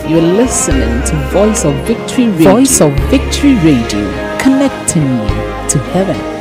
You're listening to Voice of Victory Radio. Voice of Victory Radio, connecting you to heaven.